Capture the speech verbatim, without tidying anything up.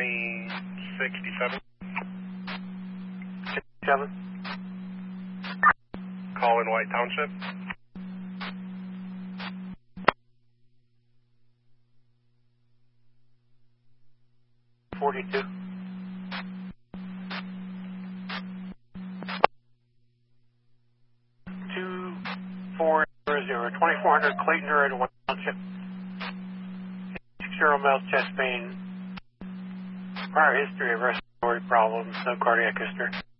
twenty sixty-seven. Seven. Call in White Township. Forty-two. Two four zero zero. Twenty-four hundred Clayton Road, White Township. Six zero male chest pain. Prior history of respiratory problems. No cardiac history.